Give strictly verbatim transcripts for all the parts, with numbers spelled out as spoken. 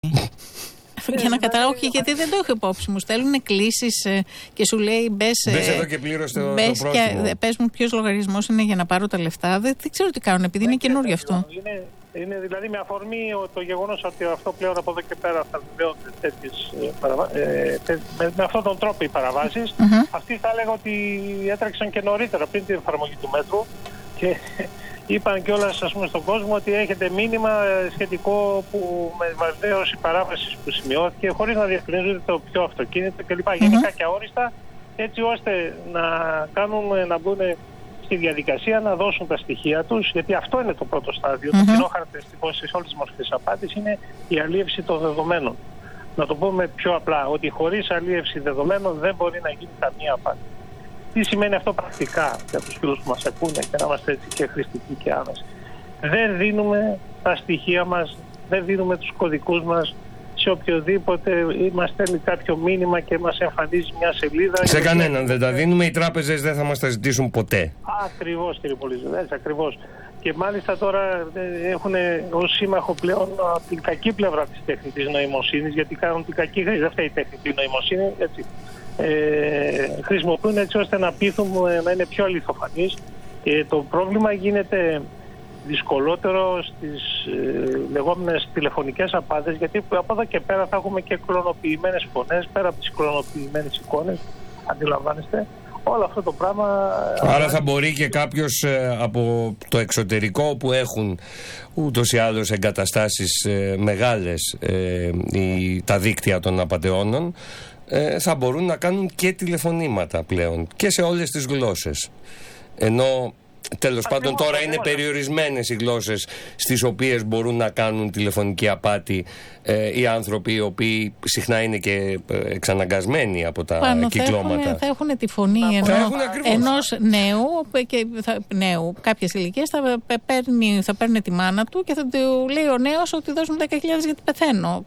Για να καταλάβω και γιατί δεν το έχω υπόψη μου. Στέλνουν κλήσεις και σου λέει μπες εδώ και πλήρωσε το, το πρόστιμο. Και πες μου ποιος λογαριασμός είναι για να πάρω τα λεφτά. Δεν, δεν ξέρω τι κάνουν, επειδή είναι καινούριο αυτό. Είναι, είναι δηλαδή με αφορμή το γεγονός ότι αυτό πλέον από εδώ και πέρα θα βεβαιώνται τέτοιες παραβα... ε, με, με αυτόν τον τρόπο οι παραβάσεις. Mm-hmm. Αυτοί θα έλεγα ότι έτρεξαν και νωρίτερα πριν την εφαρμογή του μέτρου και είπαν κιόλας, ας πούμε, στον κόσμο ότι έχετε μήνυμα σχετικό που με βεβαίωση παράβαση που σημειώθηκε χωρίς να διευκρινίζονται το ποιο αυτοκίνητο κλπ. Mm-hmm. Γενικά και αόριστα, έτσι ώστε να κάνουν να μπουν στη διαδικασία να δώσουν τα στοιχεία τους, γιατί αυτό είναι το πρώτο στάδιο. Mm-hmm. Το κοινό χαρακτηριστικό σε όλες τις μορφές απάτης είναι η αλίευση των δεδομένων. Να το πούμε πιο απλά, ότι χωρίς αλίευση δεδομένων δεν μπορεί να γίνει καμία απάτη. Τι σημαίνει αυτό πρακτικά για τους φίλους που μας ακούνε και να είμαστε έτσι και χρηστικοί και άμεση? Δεν δίνουμε τα στοιχεία μας, δεν δίνουμε τους κωδικούς μας σε οποιοδήποτε μας στέλνει κάποιο μήνυμα και μας εμφανίζει μια σελίδα. Σε κανέναν δεν τα δίνουμε, οι τράπεζες δεν θα μας τα ζητήσουν ποτέ. Ακριβώς, κύριε Πολύζο, έτσι ακριβώς. Και μάλιστα τώρα έχουν ως σύμμαχο πλέον από την κακή πλευρά της τεχνητής νοημοσύνης, γιατί κάνουν την κακή χρήση, δεν φταίει η τεχνητή νοημοσύνη, έτσι. Ε, χρησιμοποιούν έτσι ώστε να πείθουν να είναι πιο αληθοφανείς και το πρόβλημα γίνεται δυσκολότερο στις ε, λεγόμενες τηλεφωνικές απάτες, γιατί από εδώ και πέρα θα έχουμε και κλωνοποιημένες φωνές πέρα από τις κλωνοποιημένες εικόνες, αντιλαμβάνεστε όλο αυτό το πράγμα. Άρα θα μπορεί και κάποιος ε, από το εξωτερικό που έχουν ούτως ή άλλως εγκαταστάσεις ε, μεγάλες ε, η, τα δίκτυα των απατεώνων θα μπορούν να κάνουν και τηλεφωνήματα πλέον και σε όλες τις γλώσσες. Ενώ τέλος πάντων τώρα είναι περιορισμένες οι γλώσσες στις οποίες μπορούν να κάνουν τηλεφωνική απάτη ε, οι άνθρωποι οι οποίοι συχνά είναι και εξαναγκασμένοι από τα Πάνω, κυκλώματα. Θα έχουν, θα έχουν τη φωνή ενό, ενός νέου, και θα, νέου κάποιες ηλικίες, θα παίρνει, θα παίρνει τη μάνα του και θα του λέει ο νέος ότι δώσουν δέκα χιλιάδες γιατί πεθαίνω.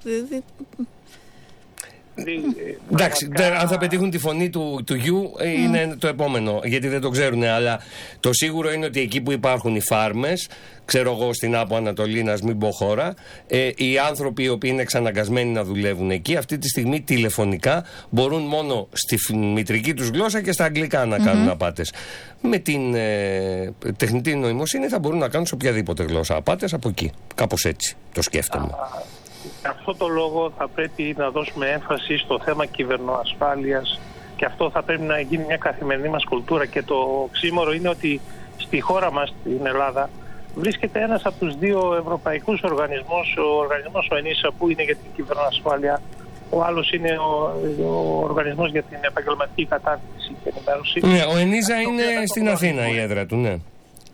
Εντάξει, αν θα πετύχουν τη φωνή του, του γιου είναι mm. το επόμενο, γιατί δεν το ξέρουν, αλλά το σίγουρο είναι ότι εκεί που υπάρχουν οι φάρμες, ξέρω εγώ στην Άπο Ανατολή, να μην πω χώρα, ε, οι άνθρωποι οι οποίοι είναι εξαναγκασμένοι να δουλεύουν εκεί αυτή τη στιγμή τηλεφωνικά μπορούν μόνο στη μητρική τους γλώσσα και στα αγγλικά να κάνουν mm-hmm. απάτες. Με την ε, τεχνητή νοημοσύνη θα μπορούν να κάνουν σε οποιαδήποτε γλώσσα απάτες από εκεί. Κάπως έτσι το σκέφτομαι. Γι' αυτό το λόγο θα πρέπει να δώσουμε έμφαση στο θέμα κυβερνοασφάλειας και αυτό θα πρέπει να γίνει μια καθημερινή μας κουλτούρα. Και το οξύμορο είναι ότι στη χώρα μας, στην Ελλάδα, βρίσκεται ένας από τους δύο ευρωπαϊκούς οργανισμούς, ο οργανισμός ο ΕΝΙΣΑ που είναι για την κυβερνοασφάλεια, ο άλλος είναι ο, ο οργανισμός για την επαγγελματική κατάρτιση και ενημέρωση. Ναι, ο ΕΝΙΣΑ είναι στην Αθήνα η έδρα του, ναι.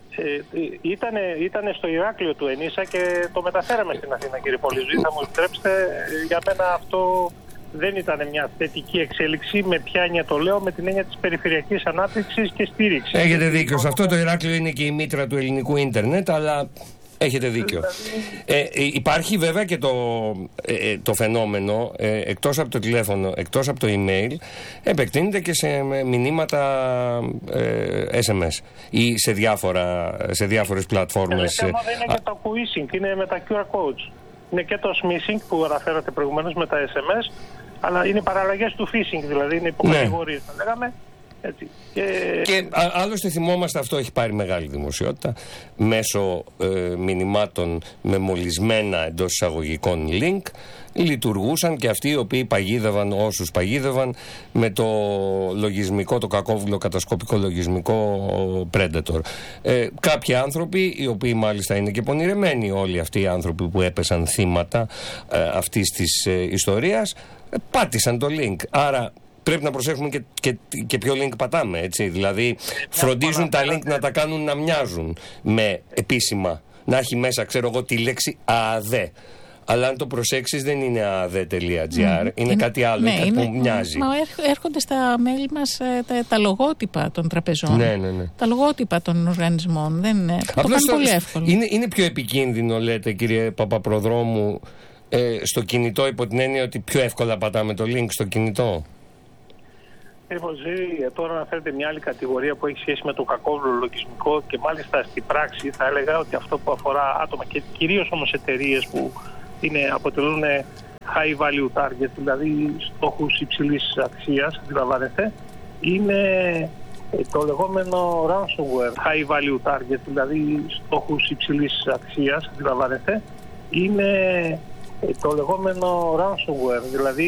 Ήταν ήτανε στο Ηράκλειο του ΕΝΙΣΑ και το μεταφέραμε στην Αθήνα, κύριε Πολυζή. Θα μου επιτρέψετε, για μένα αυτό δεν ήταν μια θετική εξέλιξη. Με ποια έννοια το λέω? Με την έννοια της περιφερειακής ανάπτυξης και στήριξης. Έχετε δίκιο. Σε αυτό το Ηράκλειο είναι και η μήτρα του ελληνικού ίντερνετ, αλλά έχετε δίκιο. Ε, υπάρχει βέβαια και το, ε, το φαινόμενο, ε, εκτός από το τηλέφωνο, εκτός από το email, επεκτείνεται και σε μηνύματα ε, ες εμ ες ή σε, διάφορα, σε διάφορες πλατφόρμες. Το θέμα δεν είναι και το phishing, είναι με τα κιου αρ codes. Είναι και το smishing που αναφέρατε προηγουμένως με τα ες εμ ες, αλλά είναι παραλλαγές του phishing, δηλαδή είναι υποκατηγορίες, θα λέγαμε. Έτσι. Και, και α, άλλωστε θυμόμαστε, αυτό έχει πάρει μεγάλη δημοσιότητα μέσω ε, μηνυμάτων με μολυσμένα εντός εισαγωγικών link. Λειτουργούσαν και αυτοί οι οποίοι παγίδευαν όσους παγίδευαν με το λογισμικό, το κακόβουλο κατασκοπικό λογισμικό Predator. Ε, κάποιοι άνθρωποι, οι οποίοι μάλιστα είναι και πονηρεμένοι, όλοι αυτοί οι άνθρωποι που έπεσαν θύματα ε, αυτής της ε, ιστορίας, ε, πάτησαν το link. Άρα πρέπει να προσέχουμε και, και, και ποιο link πατάμε, έτσι. Δηλαδή φροντίζουν τα link να τα κάνουν να μοιάζουν με επίσημα. Να έχει μέσα, ξέρω εγώ, τη λέξη ΑΑΔΕ. Αλλά αν το προσέξεις δεν είναι aade.gr, mm. είναι κάτι άλλο, ναι, είναι κάτι που μοιάζει. Μα έρχονται στα mail μας τα, τα λογότυπα των τραπεζών, ναι, ναι, ναι. τα λογότυπα των οργανισμών. Δεν είναι, το κάνουν πολύ εύκολο. Είναι, είναι πιο επικίνδυνο, λέτε, κύριε Παπαπροδρόμου, ε, στο κινητό, υπό την έννοια ότι πιο εύκολα πατάμε το link στο κινητό. Ζει, τώρα αναφέρεται μια άλλη κατηγορία που έχει σχέση με το κακόβουλο λογισμικό και μάλιστα στην πράξη θα έλεγα ότι αυτό που αφορά άτομα και κυρίως όμως εταιρείες που είναι, αποτελούν high value target, δηλαδή στόχους υψηλής αξίας, αντιλαμβάνεστε, είναι το λεγόμενο ransomware. High value target, δηλαδή στόχους υψηλής αξίας, αντιλαμβάνεστε, είναι το λεγόμενο ransomware, δηλαδή